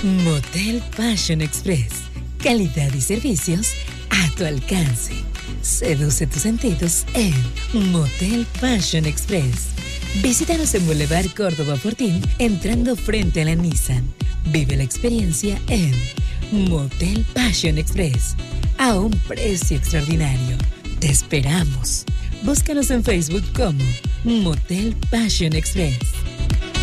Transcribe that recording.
Motel Passion Express. Calidad y servicios a tu alcance. Seduce tus sentidos en Motel Passion Express. Visítanos en Boulevard Córdoba Fortín, entrando frente a la Nissan. Vive la experiencia en Motel Passion Express, a un precio extraordinario. Te esperamos. Búscanos en Facebook como Motel Passion Express.